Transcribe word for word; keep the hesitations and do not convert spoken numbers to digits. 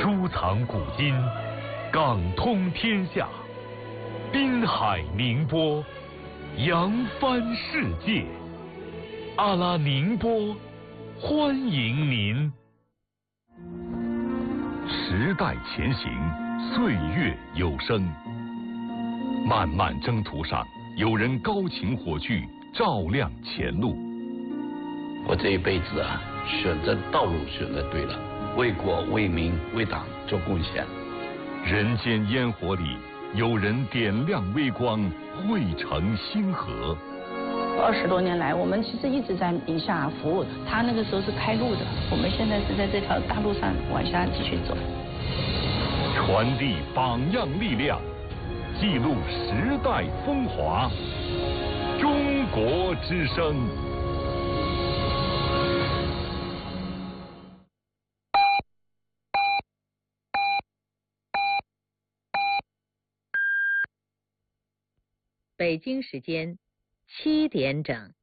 收藏古今，港通天下，滨海宁波，扬帆世界。阿拉宁波，欢迎您。时代前行，岁月有声。漫漫征途上，有人高擎火炬，照亮前路。 我这一辈子啊，选择道路选择对了，为国为民为党做贡献。 人间烟火里，有人点亮微光，汇成星河。 二十多年来，我们其实一直在宁夏服务。他那个时候是开路的，我们现在是在这条大路上往下继续走。 传递榜样力量，记录时代风华。中国之声。 北京时间七点整。